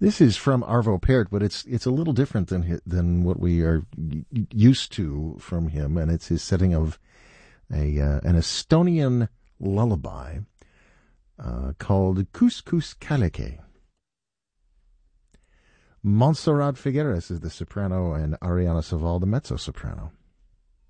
This is from Arvo Pärt, but it's a little different than what we are used to from him, and it's his setting of an Estonian lullaby called Couscous Kaleke. Montserrat Figueres is the soprano, and Ariana Saval the mezzo-soprano.